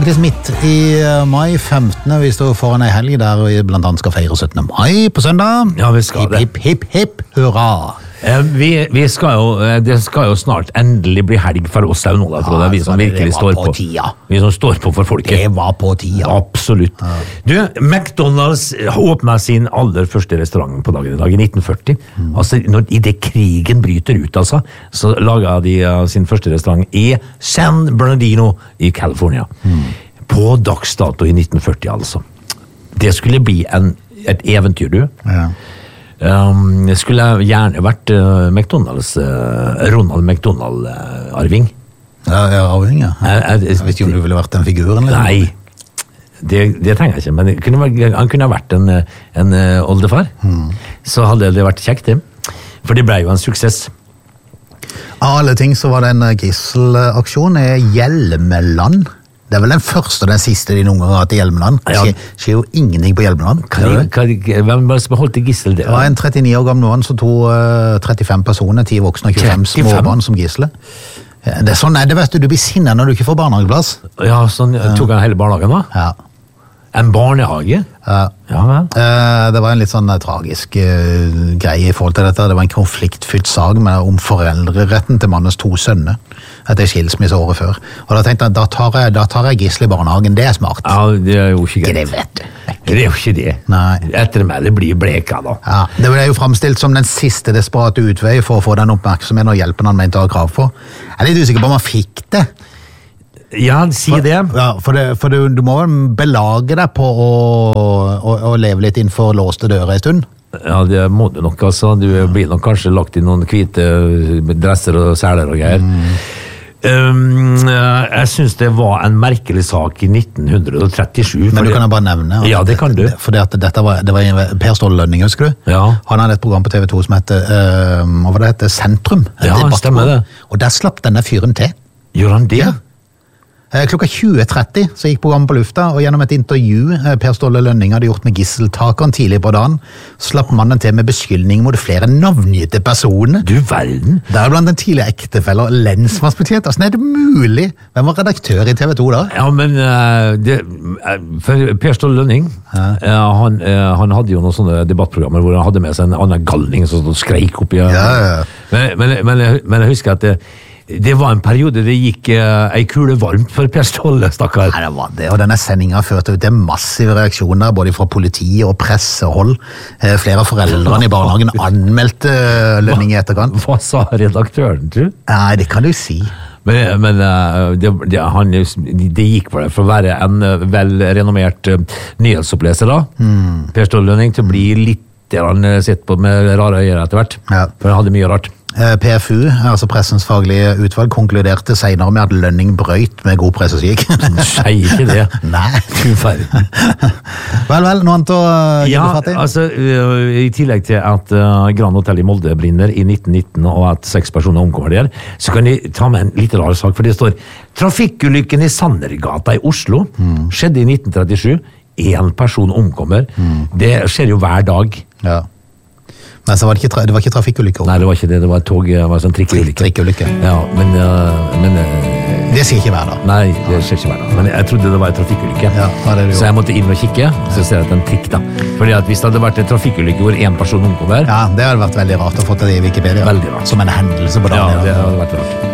faktisk midt i mai 15. Vi står foran en helg der vi blant annet skal feire 17. mai på søndag. Ja, vi skal det. Hipp, hipp, hipp, hurra! Vi skal jo, det skal jo snart endelig bli helg for oss nå, da, tror jeg. Vi som virkelig står på. Vi som står på for folket. Det var på tida. Absolutt. Du, McDonald's åpnet sin aller første restaurant på dagen i dag, i 1940. Altså, i det krigen bryter ut, altså, så laget de sin første restaurant i San Bernardino i California. På dagsdato i 1940, altså. Det skulle bli et eventyr, du. Ja. Skulle jeg gjerne vært McDonald's, Ronald McDonald Arving. Ja, Arving, ja. Jeg vet ikke om du ville vært den figuren, eller? Nei, det trenger jeg ikke, men han kunne ha vært en oldefar. Så hadde det vært kjekt, det. For det ble jo en suksess. Av alle ting så var det en gisselaksjon i Hjelmeland. Det er vel den første og den siste de noen gang har hatt i Hjelmeland. Det skjer jo ingenting på Hjelmeland. Hvem beholdt i gissel det? Det var en 39 år gammel mann som tog 35 personer, 10 voksne og 25 småbarn som gissel. Det er sånn, det vet du, du blir sinnet når du ikke får barnehageplass. Ja, sånn tok han hele barnehagen da? Ja. En barnehage? Ja. Det var en litt sånn tragisk greie i forhold til dette. Det var en konfliktfylt sag om foreldreretten til mannens 2 sønner etter skilsmisse året før. Og da tenkte jeg, da tar jeg gissel i barnehagen. Det er smart. Ja, det er jo ikke greit. Det vet du. Det er jo ikke det. Nei. Etter meg, det blir bleka da. Ja, det ble jo fremstilt som den siste desperate utvei for å få den oppmerksomheten og hjelpen han mente å ha krav på. Jeg er litt usikker på om han fikk det. Ja, si det. Ja, for du må vel belage deg på å leve litt innenfor låste dører en stund. Ja, det må du nok, altså. Du blir nok kanskje lagt i noen hvite dresser og seler og greier. Jeg synes det var en merkelig sak i 1937. Men du kan bare nevne. Ja, det kan du. Fordi at det var Per Ståle Lønning, husker du? Ja. Han hadde et program på TV2 som heter Sentrum. Ja, stemmer det. Og der slapp denne fyren til. Gjør han det? Ja. Klokka 20.30 så gikk programmet på lufta, og gjennom et intervju Per Ståle Lønning hadde gjort med gisseltakeren tidlig på dagen, slapp mannen til med beskyldning mot flere navngitte personer. Du verden! Der blant den tidligere ektefeller og lensmannsbetjent. Altså, er det mulig? Hvem var redaktør i TV2 da? Ja, men for Per Ståle Lønning, han hadde jo noen sånne debattprogrammer hvor han hadde med seg en annen galning som skreik opp i. Men jeg husker at det var en periode det gikk ei kule varmt for Per Ståle, stakkar. Nei, det var det, og denne sendinga førte ut til massive reaksjoner, både fra politi og pressehold. Flere av foreldrene i barnehagen anmeldte Lønning i etterkant. Hva sa redaktøren, tror du? Nei, det kan du si. Men det gikk for det, for å være en velrenommert nyhetsoppleser da. Per Ståle Lønning til å bli litt sett på med rare øyne etter hvert, for han hadde mye rart. PFU, altså Pressens faglige utvalg, konkluderte senere med at Lønning brøyt med god presseskikk. Sier ikke det. Nei. Vel, noe annet å gripe fatt i? Altså, i tillegg til at Grand Hotel i Molde brinner i 1919, og at 6 personer omkommer der, så kan de ta med en litt rar sak, for det står trafikkulykken i Sandergata i Oslo skjedde i 1937. 1 person omkommer. Det skjer jo hver dag. Ja. Men så var det var ikke trafikkulykker. Nei, det var ikke det. Det var et tog, det var sånn trikkeulykke. Ja, men det sier ikke hver dag. Nei, det skjer ikke hver dag. Men jeg trodde det var en trafikkulykke. Ja, så jeg måtte inn og kikke, så ser jeg at det er en trikk da. Fordi at hvis det hadde vært en trafikkulykke hvor 1 person omkommer... Ja, det hadde vært veldig rart å få til det i Wikipedia. Veldig rart. Som en hendelse på dagen. Ja, det hadde vært rart.